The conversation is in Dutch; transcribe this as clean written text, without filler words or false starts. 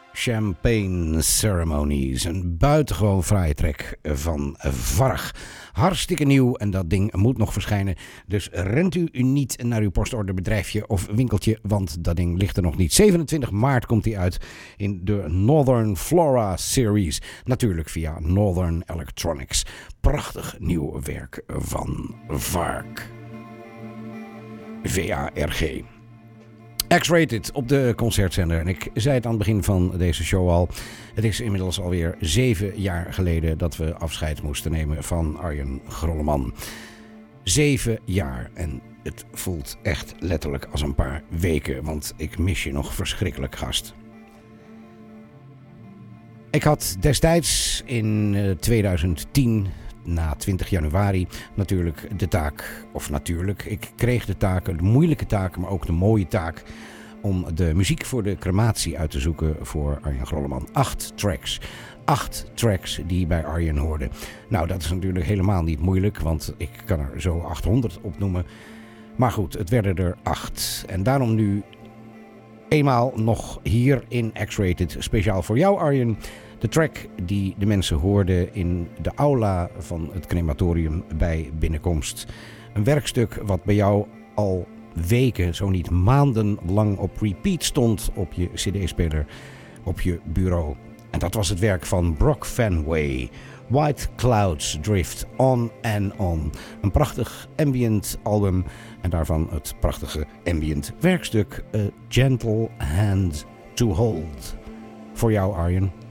Champagne Ceremonies, een buitengewoon fraaie track van Varg. Hartstikke nieuw en dat ding moet nog verschijnen. Dus rent u niet naar uw postorderbedrijfje of winkeltje, want dat ding ligt er nog niet. 27 maart komt hij uit in de Northern Flora Series. Natuurlijk via Northern Electronics. Prachtig nieuw werk van Varg. VARG. X-Rated op de concertzender. En ik zei het aan het begin van deze show al. Het is inmiddels alweer 7 jaar geleden dat we afscheid moesten nemen van Arjen Grolleman. 7 jaar. En het voelt echt letterlijk als een paar weken. Want ik mis je nog verschrikkelijk, gast. Ik had destijds in 2010... na 20 januari natuurlijk de taak, ik kreeg de taak, de moeilijke taak, maar ook de mooie taak om de muziek voor de crematie uit te zoeken voor Arjen Grolleman. 8 tracks. 8 tracks die bij Arjen hoorden. Nou, dat is natuurlijk helemaal niet moeilijk, want ik kan er zo 800 opnoemen. Maar goed, het werden er 8. En daarom nu eenmaal nog hier in X-Rated, speciaal voor jou Arjen, de track die de mensen hoorden in de aula van het crematorium bij binnenkomst. Een werkstuk wat bij jou al weken, zo niet maanden lang op repeat stond op je cd-speler, op je bureau. En dat was het werk van Brock Fenway. White Clouds Drift On and On. Een prachtig ambient album en daarvan het prachtige ambient werkstuk A Gentle Hand to Hold. Voor jou Arjen.